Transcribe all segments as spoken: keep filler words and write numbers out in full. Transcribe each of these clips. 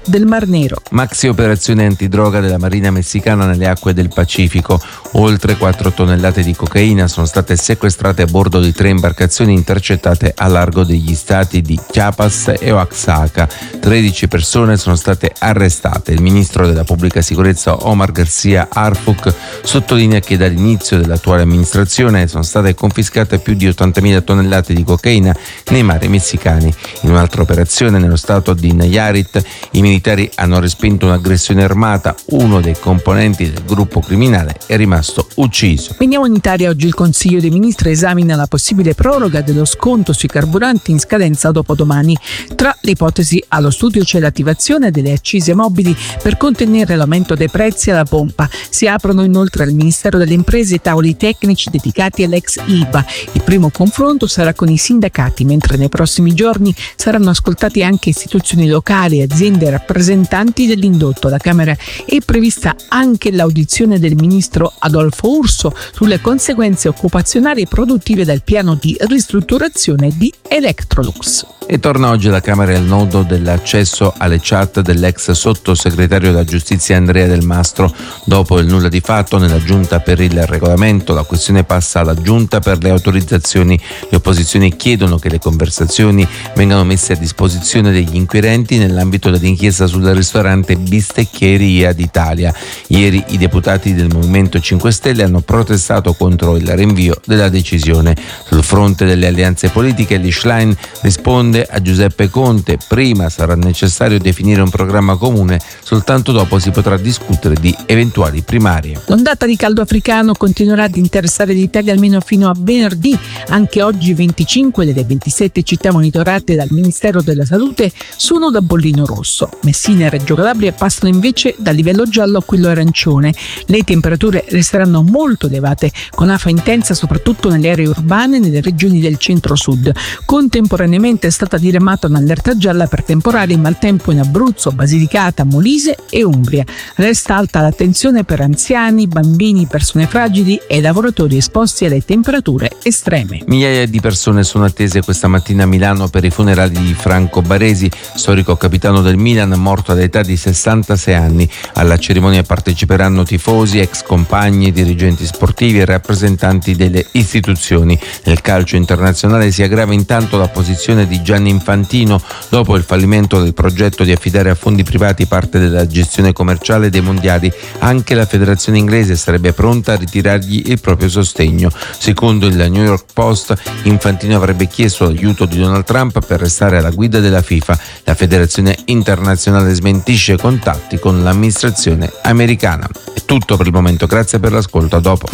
del Mar Nero. Maxi operazione antidroga della Marina messicana nelle acque del Pacifico. Oltre quattro tonnellate di cocaina sono state sequestrate a bordo di tre imbarcazioni intercettate a largo degli stati di Chiapas e Oaxaca. tredici persone sono state arrestate. Il ministro della pubblica sicurezza Omar Garcia Harfuch sottolinea che dall'inizio dell'attuale amministrazione sono state confiscate più di ottantamila tonnellate di cocaina nei mari messicani. In un'altra operazione nello stato di Nayarit i militari hanno respinto un'aggressione armata. Uno dei componenti del gruppo criminale è rimasto ucciso. Veniamo in Italia. Oggi il Consiglio dei Ministri esamina la possibile proroga dello sconto sui carburanti in scadenza dopodomani. Tra le ipotesi allo studio c'è l'attivazione delle accise mobili per contenere l'aumento dei prezzi alla pompa. Si aprono inoltre al Ministero delle Imprese tavoli tecnici dedicati all'ex I V A. Il primo confronto sarà con i sindacati, mentre nei prossimi giorni saranno ascoltati anche istituzioni locali, aziende e rappresentanti dell'indotto. Alla Camera è prevista anche l'audizione del ministro Adolfo Urso sulle conseguenze occupazionali e produttive del piano di ristrutturazione di Electrolux. E torna oggi alla Camera il nodo dell'accesso alle chat dell'ex sottosegretario della giustizia Andrea Del Mastro. Dopo il nulla di fatto nella giunta per il regolamento, la questione passa alla giunta per le autorizzazioni. Le opposizioni chiedono che le conversazioni vengano messe a disposizione degli inquirenti nell'ambito dell'inchiesta sul ristorante Bisteccheria d'Italia. Ieri i deputati del Movimento cinque Stelle hanno protestato contro il rinvio della decisione. Sul fronte delle alleanze politiche, l'Schlein risponde a Giuseppe Conte: prima sarà necessario definire un programma comune, soltanto dopo si potrà discutere di eventuali primarie. L'ondata di caldo africano continuerà ad interessare l'Italia almeno fino a venerdì. Anche oggi venticinque delle ventisette città monitorate dal Ministero della Salute sono da bollino rosso. Messina e Reggio Calabria passano invece dal livello giallo a quello arancione. Le temperature resteranno molto elevate, con afa intensa soprattutto nelle aree urbane e nelle regioni del centro-sud. Contemporaneamente è stata diremata un'allerta gialla per temporali e maltempo in Abruzzo, Basilicata, Molise e Umbria. Resta alta l'attenzione per anziani, bambini, persone fragili e lavoratori esposti alle temperature estreme. Migliaia di persone sono attese questa mattina a Milano per i funerali di Franco Baresi, storico capitano del Milan, morto all'età di sessantasei anni. Alla cerimonia parteciperanno tifosi, ex compagni, dirigenti sportivi e rappresentanti delle istituzioni. Nel calcio internazionale si aggrava intanto la posizione di Gianni Infantino dopo il fallimento del progetto di affidare a fondi privati parte della gestione commerciale dei mondiali. Anche la federazione inglese sarebbe pronta a ritirargli il proprio sostegno. Secondo il New York Post, Infantino avrebbe chiesto l'aiuto di Donald Trump per restare alla guida della FIFA. La federazione internazionale smentisce contatti con l'amministrazione americana. È tutto per il momento, grazie per l'ascolto, a dopo.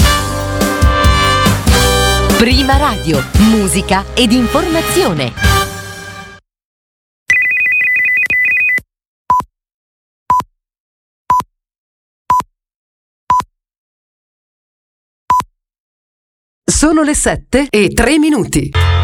Prima Radio, musica ed informazione. Sono le sette e tre minuti.